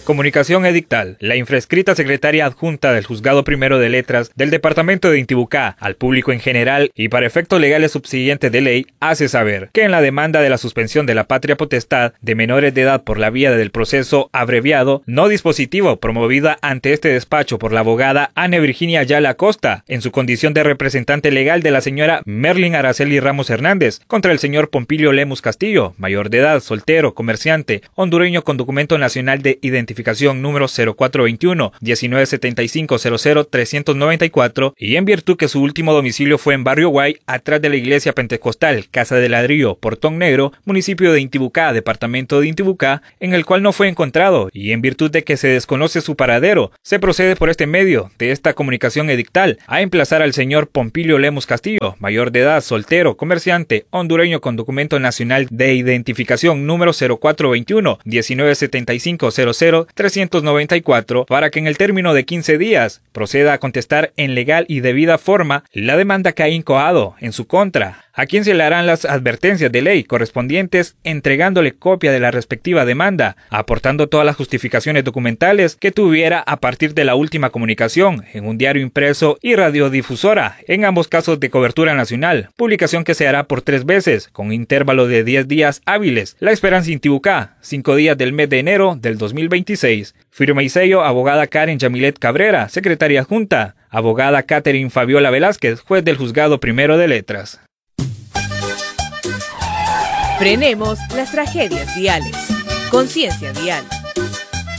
Comunicación edictal. La infrascrita secretaria adjunta del Juzgado Primero de Letras del Departamento de Intibucá, al público en general y para efectos legales subsiguientes de ley, hace saber que en la demanda de la suspensión de la patria potestad de menores de edad por la vía del proceso abreviado no dispositivo promovida ante este despacho por la abogada Ana Virginia Ayala Acosta, en su condición de representante legal de la señora Merlin Araceli Ramos Hernández, contra el señor Pompilio Lemus Castillo, mayor de edad, soltero, comerciante, hondureño con documento nacional de identificación número 0421-1975-00-394 y en virtud que su último domicilio fue en Barrio Guay, atrás de la iglesia pentecostal Casa de Ladrillo, Portón Negro, municipio de Intibucá, departamento de Intibucá, en el cual no fue encontrado, y en virtud de que se desconoce su paradero, se procede por este medio de esta comunicación edictal a emplazar al señor Pompilio Lemus Castillo, mayor de edad, soltero, comerciante, hondureño con documento nacional de identificación número 0421-1975-00-394, para que en el término de 15 días proceda a contestar en legal y debida forma la demanda que ha incoado en su contra, a quien se le harán las advertencias de ley correspondientes, entregándole copia de la respectiva demanda, aportando todas las justificaciones documentales que tuviera a partir de la última comunicación en un diario impreso y radiodifusora, en ambos casos de cobertura nacional, publicación que se hará por 3 veces, con intervalo de 10 días hábiles. La Esperanza Intibucá, 5 días del mes de enero del 2026. Firma y sello, abogada Karen Yamilet Cabrera, secretaria adjunta, abogada Catherine Fabiola Velázquez, juez del Juzgado Primero de Letras. Frenemos las tragedias viales. Conciencia vial.